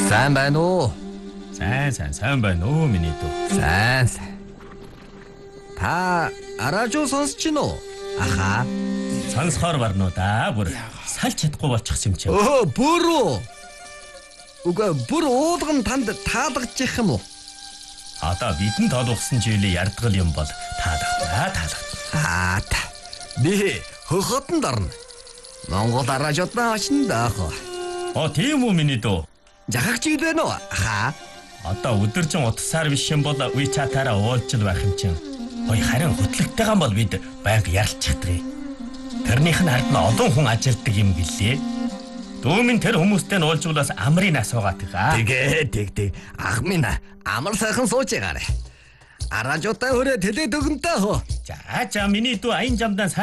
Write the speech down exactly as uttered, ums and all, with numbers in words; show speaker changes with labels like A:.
A: Сайн байна уу?
B: Сайн сайн сайн байна уу миний дүү.
A: Сайн сайн. Та аражуу сонсч гин үү? Аха.
B: Сонсохоор барнуу да бүр салж чадахгүй болчихсон юм чи.
A: Өө бүр үү? Уга бүр уулган танд таалагдчих юм уу?
B: Одоо бидэн тоолгосон жилийн ярдгал юм бол таалагдана таалагдана.
A: Аа та. Би хөхөтөнд орно. Монгол аражуудаа очно даах.
B: Оо тийм үү миний дүү.
A: Жахагч ид байна уу? Аха.
B: Одоо өдөржин утсаар биш юм бол WeChat-аараа уулзал байх юм чинь. Ой харин хөтлөгтэйгэн бол бид байнга ярилцчихдаг. Тэрнийх нь хард нь олон хүн ажилтдаг юм гэлээ. Дүүмэн тэр хүмүүстэй нь уулзвал бас амрын асуугаад байгаа.
A: Тэгээ тэг тэг. Ах минь амар сайхан сууж байгаарэ. Аражуудаа хүрээ тэлээд өгөнтэй хөө.
B: За за миний дүү аян жамдаа